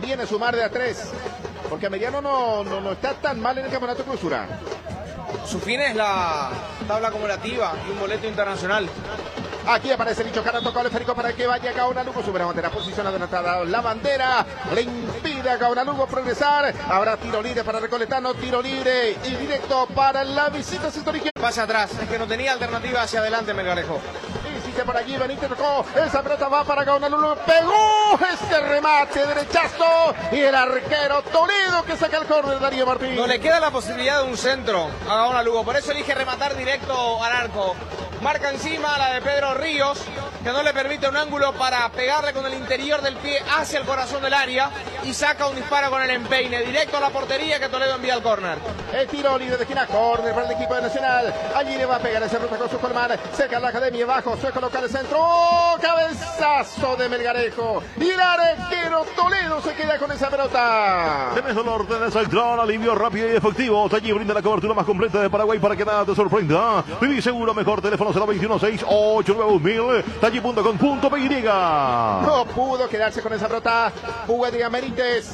conviene sumar de a 3, porque Mediano no está tan mal en el campeonato clausura. Su fin es la tabla acumulativa y un boleto internacional. Aquí aparece Licho Jara, tocó el esférico para que vaya Gaona Lugo, sube la bandera, posicionado en la bandera, le impide a Gaona Lugo progresar. Habrá tiro libre para Recoletano, tiro libre y directo para la visita sector izquierdo. Pase atrás, es que no tenía alternativa hacia adelante Melgarejo. Insiste por allí, Benítez tocó, esa pelota va para Gaona Lugo, pegó este remate derechazo y el arquero Toledo que saca el córner, Darío Martín. No le queda la posibilidad de un centro a Gaona Lugo, por eso elige rematar directo al arco. Marca encima la de Pedro Ríos, que no le permite un ángulo para pegarle con el interior del pie hacia el corazón del área y saca un disparo con el empeine directo a la portería que Toledo envía al córner. El tiro libre de esquina, córner para el equipo de Nacional. Allí le va a pegar esa ruta con su Colmán, cerca de la academia, bajo, Sueco local, centro, cabezazo de Melgarejo y el arquero Toledo se queda con esa pelota. Tenés el orden de central, alivio rápido y efectivo. Allí brinda la cobertura más completa de Paraguay para que nada te sorprenda. Viví seguro, mejor teléfono 021-689-1000, talli.com.py. No pudo quedarse con esa pelota Hugo Adrián Benítez.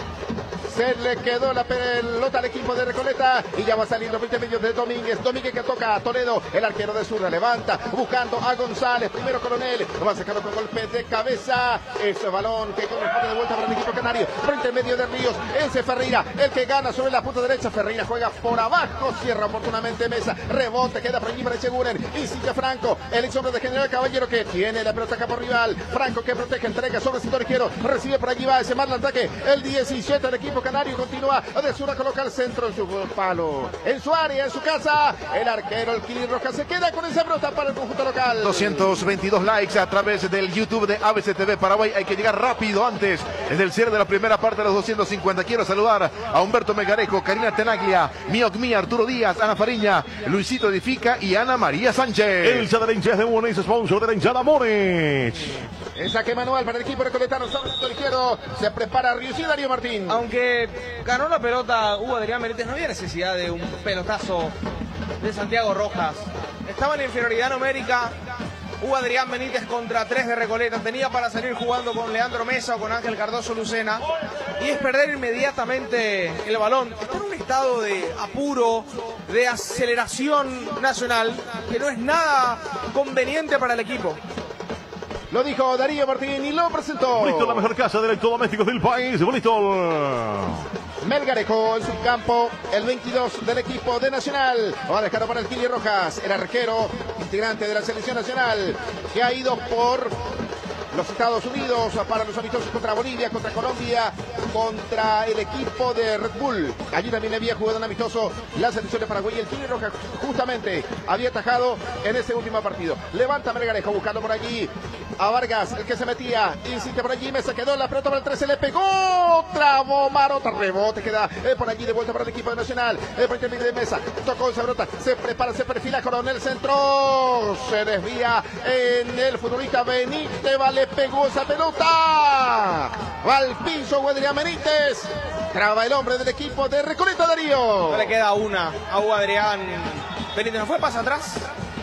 Se le quedó la pelota al equipo de Recoleta y ya va a salir los 20 medios de Domínguez. Domínguez que toca a Toledo, el arquero de Zurda levanta, buscando a González, primero Coronel, lo va a sacar con golpe de cabeza. Ese balón que corresponde de vuelta para el equipo canario, frente al medio de Ríos, ese Ferreira, el que gana sobre la punta derecha. Ferreira juega por abajo, cierra oportunamente Mesa, rebote, queda por allí para Echeguren, y sigue Franco, el ex hombre de General Caballero que tiene la pelota acá por rival. Franco que protege, entrega sobre el sector izquierdo, recibe por allí, va ese mal ataque, el 17 del equipo canario continúa de Zurda, coloca el centro en su palo, en su área, en su casa. El arquero, el Kili Rojas, se queda con esa pelota para el conjunto local. 222 likes a través del YouTube de ABC TV Paraguay. Hay que llegar rápido antes del cierre de la primera parte de los 250. Quiero saludar a Humberto Melgarejo, Karina Tenaglia, Miocmí, Arturo Díaz, Ana Fariña, Luisito Edifica y Ana María Sánchez. El de hinchas de Mones, sponsor de la hinchada Mones. El saque manual para el equipo recoletano sobre el sector izquierdo. Se prepara Ríos y Darío Martín. Aunque ganó la pelota Hugo Adrián Benítez, no había necesidad de un pelotazo de Santiago Rojas. Estaba en inferioridad numérica Hugo Adrián Benítez contra 3 de Recoleta. Tenía para salir jugando con Leandro Mesa o con Ángel Cardoso Lucena. Y es perder inmediatamente el balón. Está en un estado de apuro, de aceleración Nacional, que no es nada conveniente para el equipo. Lo dijo Darío Martín y lo presentó. Bristol, la mejor casa de electrodomésticos del país. Bristol. Melgarejo en su campo, el 22 del equipo de Nacional. Va a dejarlo para el Kili Rojas, el arquero, integrante de la selección nacional, que ha ido por los Estados Unidos para los amistosos contra Bolivia, contra Colombia, contra el equipo de Red Bull. Allí también había jugado un amistoso la selección de Paraguay. El Kili Rojas justamente había atajado en ese último partido. Levanta Melgarejo buscando por allí a Vargas, el que se metía, insiste por allí, Mesa quedó la pelota para el 13, le pegó, trabó Marota, rebote, queda por allí de vuelta para el equipo de Nacional, el frente de Mesa, tocó esa pelota, se prepara, se perfila, Coronel centro, se desvía en el futbolista Benítez, le pegó esa pelota, va al piso Adrián Benítez, traba el hombre del equipo de Recoleta, Darío. No le queda una a Hugo Adrián Benítez, ¿no fue pasa atrás?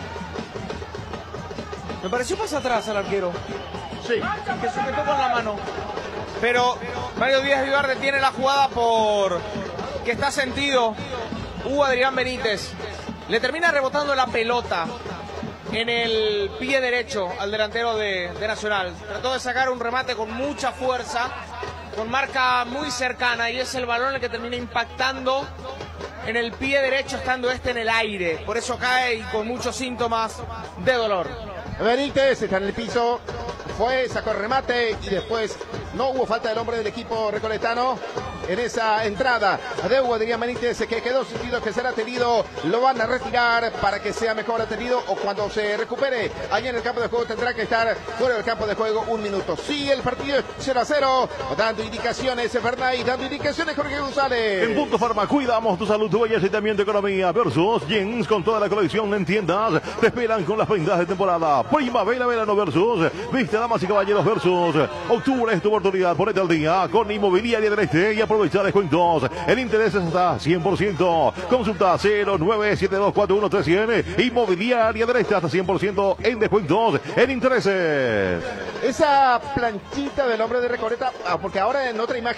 Me pareció pasa atrás al arquero. Sí. Que sujetó con la mano. Pero Mario Díaz Vivar detiene la jugada por que está sentido Hugo Adrián Benítez. Le termina rebotando la pelota en el pie derecho al delantero de Nacional. Trató de sacar un remate con mucha fuerza, con marca muy cercana, y es el balón el que termina impactando en el pie derecho estando en el aire. Por eso cae y con muchos síntomas de dolor. Benítez está en el piso, sacó el remate y después no hubo falta del hombre del equipo recoletano en esa entrada de Hugo Adrián Benítez, que quedó sentido que será atendido. Lo van a retirar para que sea mejor atendido, o cuando se recupere allá en el campo de juego tendrá que estar fuera del campo de juego 1 minuto. Sí, el partido es 0-0, dando indicaciones Fernay, dando indicaciones Jorge González. En Punto Farma, cuidamos tu salud, tu belleza y también tu economía. Versus Jeans, con toda la colección en tiendas, te esperan con las prendas de temporada. Primavera, verano Versus, viste damas y caballeros Versus. Octubre es tu oportunidad, ponete al día con Inmobiliaria del Este y aprovechar descuentos. El interés es hasta 100%. Consulta 09724131. Inmobiliaria del Este, hasta 100% en descuentos en intereses. Esa planchita del hombre de Recoleta, porque ahora en otra imagen